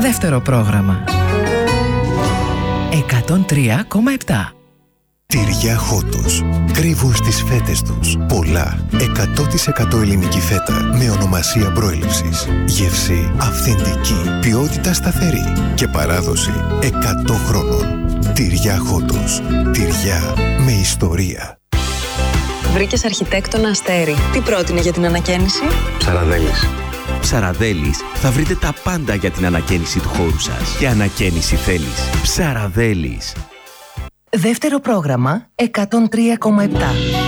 Δεύτερο πρόγραμμα. 103,7. Τυριά Χότος. Κρύβουν στις φέτες τους πολλά 100% ελληνική φέτα με ονομασία προέλευσης. Γεύση αυθεντική, ποιότητα σταθερή και παράδοση 100 χρόνων. Τυριά Χότος. Τυριά με ιστορία. Βρήκες αρχιτέκτονα Αστέρι. Τι πρότεινε για την ανακαίνιση? Ψαραδέλης. Ψαραδέλης, θα βρείτε τα πάντα για την ανακαίνιση του χώρου σας. Και ανακαίνιση θέλεις. Ψαραδέλης. Δεύτερο πρόγραμμα 103,7.